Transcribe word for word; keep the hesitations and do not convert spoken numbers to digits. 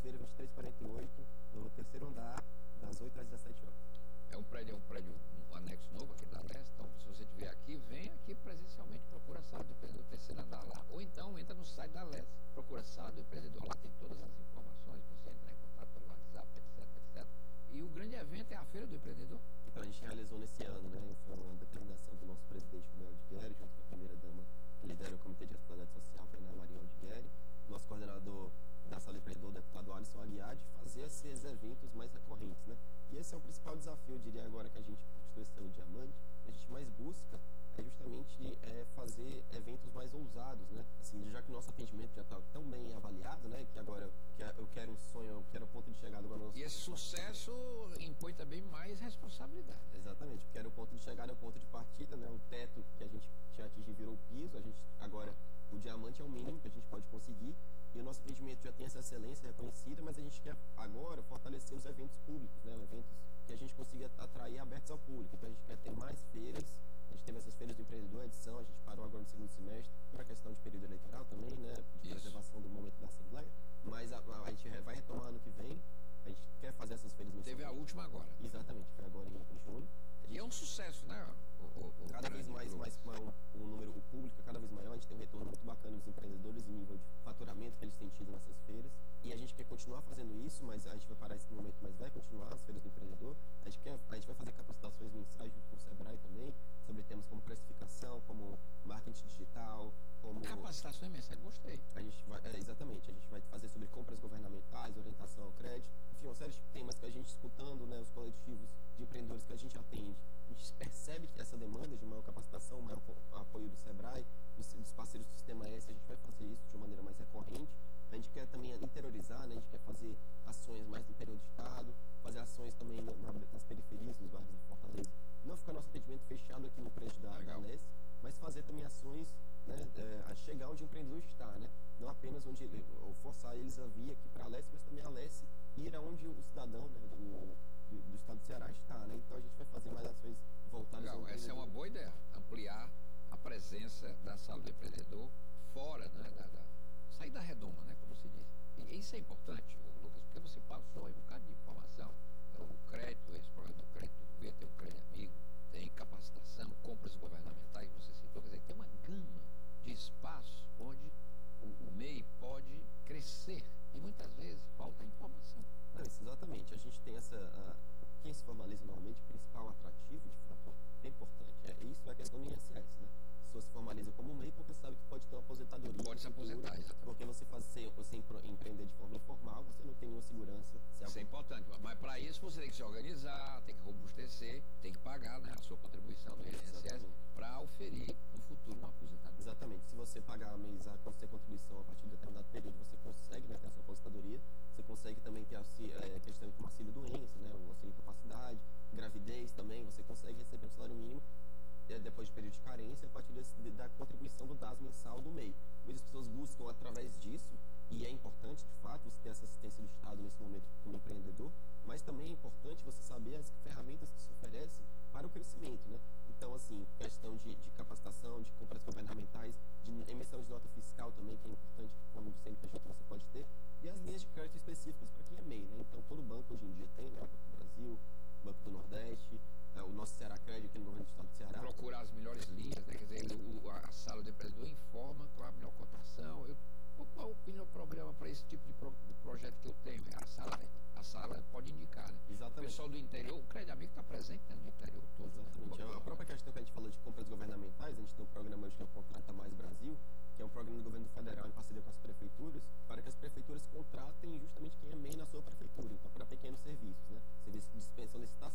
Feira, vinte e três e quarenta e oito, no terceiro andar, das oito às dezessete horas. É um prédio, é um prédio, um anexo novo aqui da Leste, então se você estiver aqui, vem aqui presencialmente, procura a Sala do Empreendedor, terceiro andar lá, ou então entra no site da Leste, procura Sala do Empreendedor, lá tem todas as informações, você entrar em contato pelo WhatsApp, etc, etcétera. E o grande evento é a Feira do Empreendedor? Então a gente realizou nesse ano, né, foi uma determinação do nosso presidente, Manuel Aldigueri, junto com a primeira-dama, que lidera o Comitê de Responsabilidade Social, que é a Ana Maria Aldigueri, nosso coordenador da Sala do Empreendedor, o deputado Alisson Aguiar, de fazer esses eventos mais recorrentes, né? E esse é o principal desafio, eu diria agora, que a gente conquistou esse selo diamante, que a gente mais busca é justamente é, fazer eventos mais ousados, né? Assim, já que o nosso atendimento já está tão bem avaliado, né? Que agora que eu quero um sonho, eu quero o ponto de chegada agora no nosso... E esse sucesso impõe também mais responsabilidade. Exatamente, eu quero o ponto de chegada, é o ponto de partida, né? O teto que a gente tinha atingido virou o piso, a gente agora, o diamante é o mínimo que a gente pode conseguir, e o nosso atendimento já tem essa excelência reconhecida, mas a gente quer agora fortalecer os eventos públicos, né? Eventos que a gente consiga atrair abertos ao público. Então a gente quer ter mais feiras, a gente teve essas feiras do empreendedor, a edição, a gente parou agora no segundo semestre, por uma questão de período eleitoral também, né? De Isso. preservação do momento da Assembleia, mas a, a, a gente vai retomar ano que vem, a gente quer fazer essas feiras no Teve a última agora. Exatamente, foi agora em, em junho. E é um sucesso, né? O, o, o cada vez mais, mais, mais um, um número, o público é cada vez maior, a gente tem um retorno muito bacana dos empreendedores em nível de faturamento que eles têm tido nessas feiras, e a gente quer continuar fazendo isso, mas a gente vai parar esse momento, mas vai continuar as feiras do empreendedor. A gente, quer, a gente vai fazer capacitações mensais junto com o Sebrae também, sobre temas como precificação, como marketing digital, como... Capacitações mensais, gostei. A gente vai, é, exatamente, a gente vai fazer sobre compras governamentais, orientação ao crédito, enfim, uma série de temas que a gente escutando, né, os coletivos de empreendedores que a gente atende, a gente percebe que essa demanda de maior capacitação, maior apoio do Sebrae, dos, dos parceiros do Sistema S, a gente vai fazer isso de uma maneira mais recorrente. A gente quer também interiorizar, né, a gente quer fazer ações mais no interior do estado, fazer ações também na, na, nas periferias, nos bairros de Fortaleza. Não ficar nosso atendimento fechado aqui no prédio da, da Leste, mas fazer também ações, né, é, a chegar onde o empreendedor está, né? Não apenas onde ele, ou forçar eles a vir aqui para a Leste, mas também a Leste ir aonde o cidadão, né, do, do, do estado do Ceará está, né? Então a gente vai fazer mais ações voltadas Legal, ao essa é uma boa ideia, ampliar a presença da Sala do Empreendedor fora, né, da, da sair da redoma, né, como se diz. E isso é importante, Lucas, porque você passou aí um bocado de informação. O crédito, esse programa do crédito do governo, tem o crédito amigo, tem capacitação, compras governamentais, você citou, quer dizer, tem uma gama de espaços onde o, o M E I pode crescer e muitas vezes falta informação. Não, isso, exatamente. A gente tem essa... Uh, quem se formaliza normalmente, o principal atrativo, de fato, é importante. É, isso é a questão do I N S S, né? A pessoa se formaliza como M E I porque sabe que pode ter uma aposentadoria. Pode se aposentar, exatamente. Porque você, faz, você, você empreender de forma informal, você não tem nenhuma segurança. Se isso é importante, mas para isso você tem que se organizar, tem que robustecer, tem que pagar, né, a sua contribuição do I N S S para oferir no futuro uma aposentadoria. Exatamente. Se você pagar a mês a contribuição a partir de determinado período, você consegue, né, ter a sua aposentadoria. Você consegue também ter a é, questão como auxílio doença, né, o auxílio incapacidade, gravidez também, você consegue receber um salário mínimo é, depois de período de carência, a partir desse, de, da contribuição do D A S mensal do M E I. Muitas pessoas buscam através disso, e é importante, de fato, você ter essa assistência do Estado nesse momento como empreendedor, mas também é importante você saber as ferramentas que se oferecem para o crescimento, né? Então, assim, questão de, de capacitação, de compras governamentais, de emissão de nota fiscal também, que é importante, como do C N P J você pode ter, e as linhas de crédito específicas para quem é M E I, né? Então, todo banco hoje em dia tem, né? O Banco do Brasil, o Banco do Nordeste, é, o nosso Ceará Crédito, aqui no governo do Estado do Ceará. Procurar as melhores linhas, né? Quer dizer, o, a, a Sala do Empreendedor informa qual a melhor cotação. Eu, qual a opinião do programa para esse tipo de, pro, de projeto que eu tenho? A sala, a sala pode indicar, né? Exatamente. O pessoal do interior, o Crédito Amigo está presente, né, no interior todo. Exatamente. Né? A própria questão que a gente falou de compras governamentais, a gente tem um programa hoje que é o Contrata Mais Brasil, que é um programa do governo federal em parceria com as prefeituras, para que as prefeituras contratem justamente quem é M E I na sua prefeitura, então para pequenos serviços, né? Serviços de dispensação, licitação.